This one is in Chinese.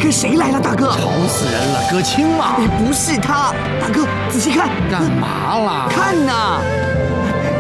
看谁来了，大哥？ 吵死人了，葛青嘛！ 不是他，大哥，仔细看。 干嘛啦？ 看呐！